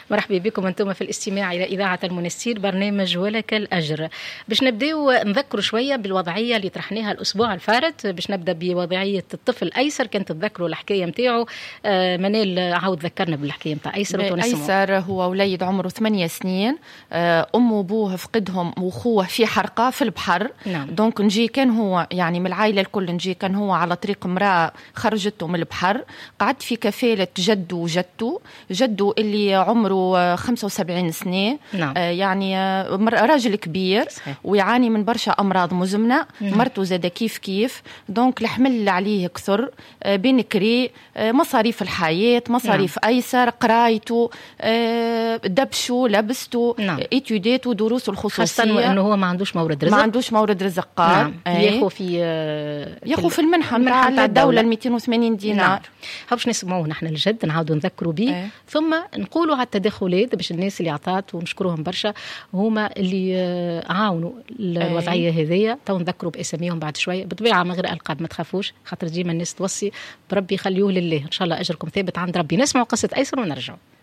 مرحبا بكم أنتم في الاستماع إلى إذاعة المنستير برنامج ولك الأجر. باش نبداو نذكروا شوية بالوضعية اللي طرحناها الأسبوع الفارط. باش نبدأ بوضعية الطفل أيسر. كنت تذكروا الحكاية متاعه. منال عاود ذكرنا بالحكاية متاع أيسر. أيسر هو وليد عمره 8 سنين. أمه وأبوه فقدهم وأخوه في حرقة في البحر. نعم. دونك نجي كان هو يعني من العائلة الكل نجي كان هو على طريق امرأة خرجته من البحر. قعد في كفالة جده وجدته. جده اللي عمره 75 سنة. نعم. يعني راجل كبير. صحيح. ويعاني من برشا أمراض مزمنة. نعم. مرته زادة كيف دونك الحمل عليه كثر. بنكري مصاريف الحياة مصاريف. نعم. أيسر قرايته دبشه لبسته. نعم. إتيوداته دروسه الخصوصية. خاصة أنه هو ما عندوش مورد رزق. ما عندوش مورد رزق قال. نعم. ياخو في المنحة متاع الدولة 280 دينار. نعم. باش نسمعوه نحن الجد نعاودوا نذكروا به. ثم نقولوا على التدخلات باش الناس اللي عطات ونشكروهم برشا هما اللي عاونوا الوضعية هذه. تو نذكروا باساميهم بعد شوية بطبيعة من غير ألقاب ما تخافوش خاطر ديما الناس توصي بربي خليوه لله إن شاء الله أجركم ثابت عند ربي. نسمعوا قصة أيسر ونرجعوا.